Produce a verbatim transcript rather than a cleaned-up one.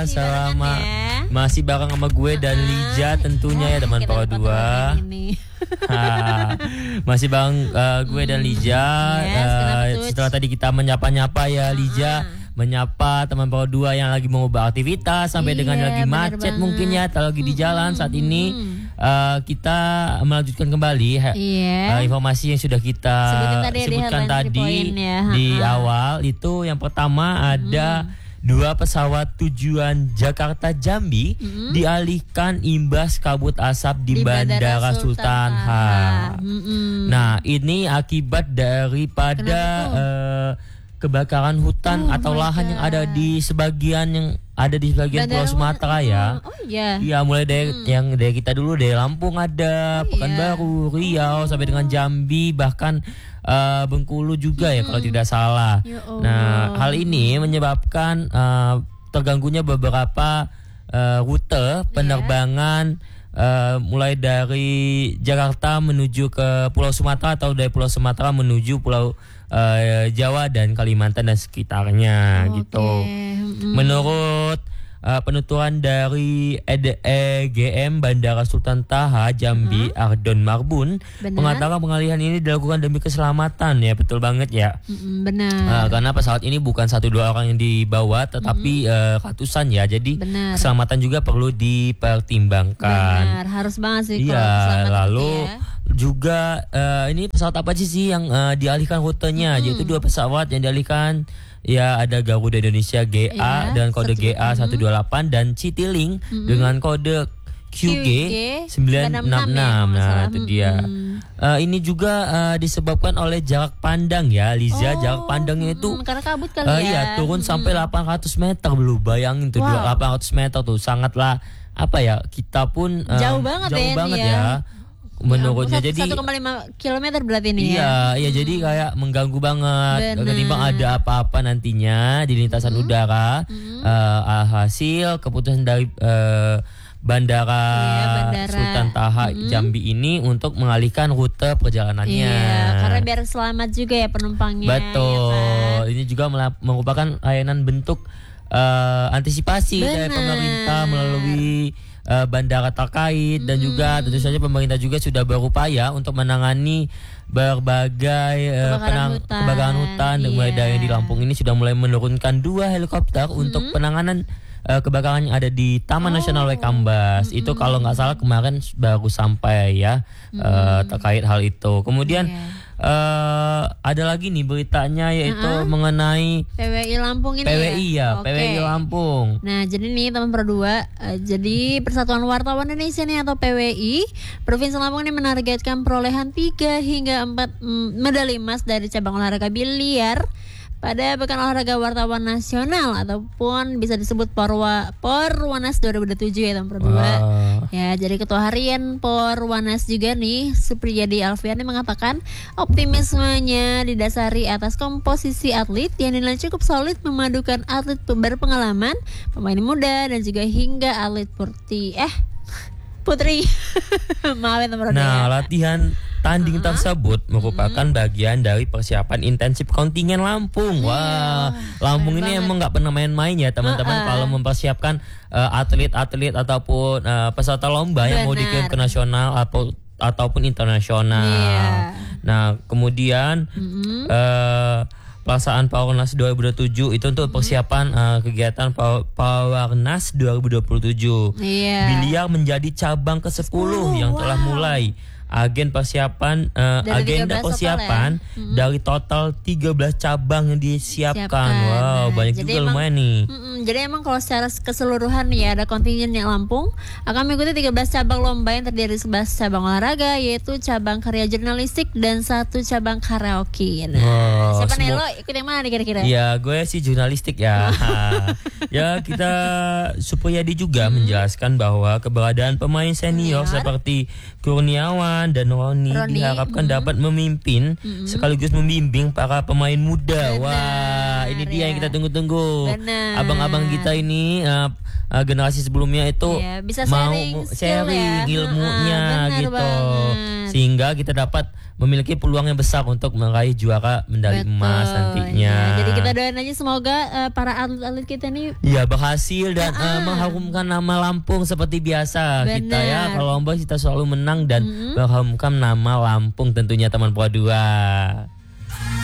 selama masih bareng sama gue dan Lija tentunya ya teman Pro dua. Masih bareng uh, gue dan Lija. Yes, uh, setelah tadi kita menyapa-nyapa ya Lija, menyapa teman Pro dua yang lagi mau beraktivitas sampai iya, dengan lagi macet mungkin ya atau lagi di jalan saat ini. Uh, kita melanjutkan kembali ha, yeah. uh, informasi yang sudah kita tadi sebutkan di tadi ya. di awal. Itu yang pertama ada hmm. dua pesawat tujuan Jakarta Jambi hmm. dialihkan imbas kabut asap di, di Bandara, Bandara Sultan Hasanuddin. Hmm. Nah ini akibat daripada uh, kebakaran hutan oh atau lahan God. yang ada di sebagian yang ada di sebagian Pulau Sumatera ya. Oh iya. Iya, mulai dari hmm. yang dari kita dulu dari Lampung ada, oh, Pekanbaru, Riau oh. sampai dengan Jambi, bahkan uh, Bengkulu juga hmm. ya kalau tidak salah. Ya nah, hal ini menyebabkan uh, terganggunya beberapa uh, rute penerbangan yeah. uh, mulai dari Jakarta menuju ke Pulau Sumatera atau dari Pulau Sumatera menuju Pulau Uh, Jawa dan Kalimantan dan sekitarnya oh, gitu. Okay. Mm. Menurut uh, penuturan dari E D E G M Bandara Sultan Taha Jambi uh-huh. Ardon Marbun mengatakan pengalihan ini dilakukan demi keselamatan ya, betul banget ya. Mm-mm, benar. Uh, karena pesawat ini bukan satu dua orang yang dibawa tetapi uh, ratusan ya. Jadi benar. Keselamatan juga perlu dipertimbangkan. Benar, harus banget sih. Iya, lalu ya. Juga uh, ini pesawat apa sih sih yang uh, dialihkan rutenya? Hmm. Yaitu dua pesawat yang dialihkan. Ya ada Garuda Indonesia G A ya, dengan kode G A seratus dua puluh delapan dan Citylink hmm. dengan kode Q G sembilan enam enam. Nah itu dia. Hmm. Uh, ini juga uh, disebabkan oleh jarak pandang ya Liza. Oh, jarak pandangnya itu karena kabut kali uh, ya. Iya turun hmm. sampai delapan ratus meter. Belum bayangin tuh wow. delapan ratus meter tuh sangatlah apa ya, kita pun uh, jauh banget, jauh ya, banget ya. ya. ya, Menurutnya jadi satu koma lima kilometer berarti ini iya, ya. Iya, hmm. jadi kayak mengganggu banget. Ketimbang ada apa-apa nantinya di lintasan hmm. udara. Hmm. Uh, hasil keputusan dari uh, Bandara, iya, Bandara Sultan Taha hmm. Jambi ini untuk mengalihkan rute perjalanannya. Iya, karena biar selamat juga ya penumpangnya. Betul. Ya kan? Ini juga merupakan layanan bentuk uh, antisipasi Bener. dari pemerintah melalui Uh, bandara terkait hmm. dan juga tentu saja pemerintah juga sudah berupaya untuk menangani berbagai uh, kebakaran, penang- hutan. kebakaran hutan yeah. mulai dari di Lampung ini sudah mulai menurunkan dua helikopter hmm. untuk penanganan uh, kebakaran yang ada di Taman oh. Nasional Waikambas. Hmm. Itu kalau nggak salah kemarin baru sampai ya hmm. uh, terkait hal itu. Kemudian yeah. Uh, ada lagi nih beritanya yaitu uh-huh. mengenai P W I Lampung ini P W I ya, ya okay. P W I Lampung. Nah jadi nih teman Pro dua, uh, jadi Persatuan Wartawan Indonesia nih atau P W I Provinsi Lampung ini menargetkan perolehan tiga hingga empat mm, medali emas dari cabang olahraga biliar pada Pekan Olahraga Wartawan Nasional ataupun bisa disebut Porwa Porwanas dua ribu dua puluh tujuh ya teman Pro dua. Wow. Ya, jadi Ketua Harian Porwanas juga nih Supriyadi Alfiani mengatakan optimismenya didasari atas komposisi atlet yang dinilai cukup solid memadukan atlet berpengalaman, pemain muda dan juga hingga atlet putri eh putri. Maaf ya teman-teman. Nah, latihan tanding uh-huh. tersebut merupakan uh-huh. bagian dari persiapan intensif kontingen Lampung. Wah, wow. Lampung ini banget. Emang nggak pernah main-main ya teman-teman uh-uh. kalau mempersiapkan uh, atlet-atlet ataupun uh, peserta lomba Benar. yang mau dikirim ke nasional atau ataupun internasional. Yeah. Nah, kemudian uh-huh. uh, pelaksanaan Powernas dua ribu dua puluh tujuh itu untuk persiapan uh, kegiatan Powernas dua ribu dua puluh tujuh. Yeah. Biliar menjadi cabang kesepuluh yang wow. telah mulai. Agen persiapan uh, agenda persiapan total, ya? mm-hmm. dari total tiga belas cabang yang disiapkan. Siapkan. Wow, banyak jadi juga emang, lumayan nih. Jadi emang kalau secara keseluruhan ya ada kontingennya Lampung akan mengikuti tiga belas cabang lomba yang terdiri dari sebelas cabang olahraga, yaitu cabang karya jurnalistik dan satu cabang karaoke. Nah, wow, siapa nih lo ikut yang mana nih kira-kira? Ya, gue sih jurnalistik ya. Ya, kita Supriyadi juga hmm. menjelaskan bahwa keberadaan pemain senior Senior. seperti Kurniawan Irfan dan Roni, Roni, diharapkan mm. dapat memimpin Mm-mm. sekaligus membimbing para pemain muda. Benar, Wah, ini dia ya. yang kita tunggu-tunggu. Benar. Abang-abang kita ini uh, uh, generasi sebelumnya itu Iya, bisa mau sharing mu- skill sharing ya. ilmunya Ah, benar gitu. banget. Sehingga kita dapat memiliki peluang yang besar untuk meraih juara medali Betul, emas nantinya. ya. Jadi kita doain aja semoga uh, para atlet-atlet kita nih Ya berhasil dan Ah, uh, mengharumkan nama Lampung seperti biasa. Kita ya Benar. kalau lomba kita selalu menang dan Mm-mm. mengharumkan nama Lampung tentunya teman Pro dua.